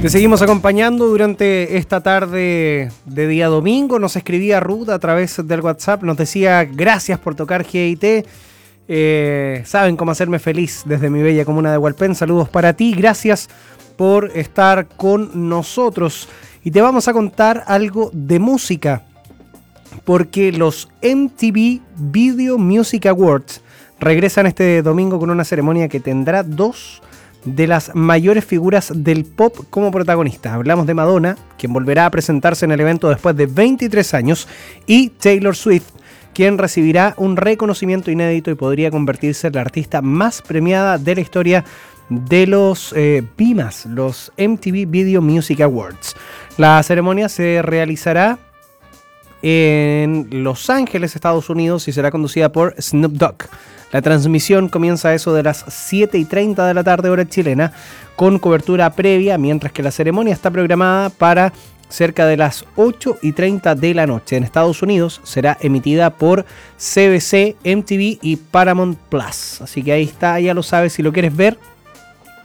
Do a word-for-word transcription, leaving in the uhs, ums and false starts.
Te seguimos acompañando durante esta tarde de día domingo. Nos escribía Ruth a través del WhatsApp, nos decía gracias por tocar G I T. Eh, saben cómo hacerme feliz desde mi bella comuna de Hualpén. Saludos para ti, gracias por estar con nosotros. Y te vamos a contar algo de música, porque los M T V Video Music Awards regresan este domingo con una ceremonia que tendrá dos de las mayores figuras del pop como protagonistas. Hablamos de Madonna, quien volverá a presentarse en el evento después de veintitrés años, y Taylor Swift, quien recibirá un reconocimiento inédito y podría convertirse en la artista más premiada de la historia de los eh, V I M As, los M T V Video Music Awards. La ceremonia se realizará en Los Ángeles, Estados Unidos, y será conducida por Snoop Dogg. La transmisión comienza a eso de las siete y treinta de la tarde, hora chilena, con cobertura previa, mientras que la ceremonia está programada para cerca de las ocho y treinta de la noche. En Estados Unidos será emitida por C B C, M T V y Paramount Plus. Así que ahí está, ya lo sabes, si lo quieres ver,